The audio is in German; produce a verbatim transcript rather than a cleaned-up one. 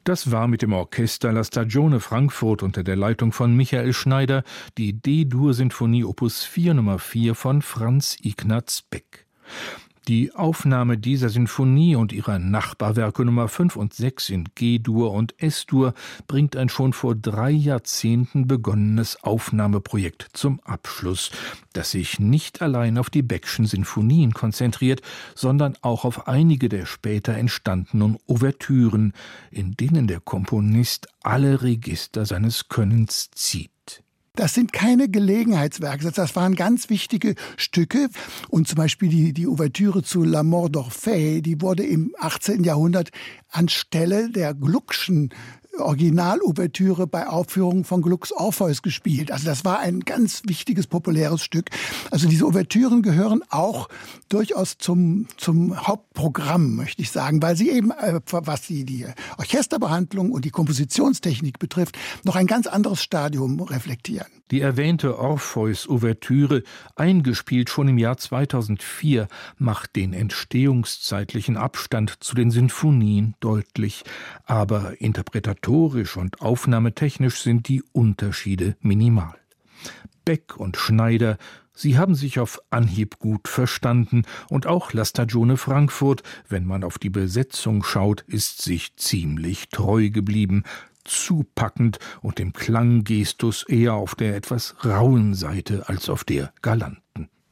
Das war mit dem Orchester La Stagione Frankfurt unter der Leitung von Michael Schneider die D-Dur-Sinfonie Opus vier Nummer vier von Franz Ignaz Beck. Die Aufnahme dieser Sinfonie und ihrer Nachbarwerke Nummer fünf und sechs in G-Dur und S-Dur bringt ein schon vor drei Jahrzehnten begonnenes Aufnahmeprojekt zum Abschluss, das sich nicht allein auf die Beck'schen Sinfonien konzentriert, sondern auch auf einige der später entstandenen Ouvertüren, in denen der Komponist alle Register seines Könnens zieht. Das sind keine Gelegenheitswerke, das waren ganz wichtige Stücke. Und zum Beispiel die, die Ouvertüre zu La Mort d'Orphée, die wurde im achtzehnten Jahrhundert anstelle der Gluck'schen Original-Ouvertüre bei Aufführungen von Glucks Orpheus gespielt. Also das war ein ganz wichtiges, populäres Stück. Also diese Ouvertüren gehören auch durchaus zum, zum Hauptprogramm, möchte ich sagen, weil sie eben, was die, die Orchesterbehandlung und die Kompositionstechnik betrifft, noch ein ganz anderes Stadium reflektieren. Die erwähnte Orpheus-Ouvertüre, eingespielt schon im Jahr zweitausendvier, macht den entstehungszeitlichen Abstand zu den Sinfonien deutlich. Aber interpretatorisch und aufnahmetechnisch sind die Unterschiede minimal. Beck und Schneider, sie haben sich auf Anhieb gut verstanden, und auch La Stagione Frankfurt, wenn man auf die Besetzung schaut, ist sich ziemlich treu geblieben. Zupackend und dem Klanggestus eher auf der etwas rauen Seite als auf der galanten.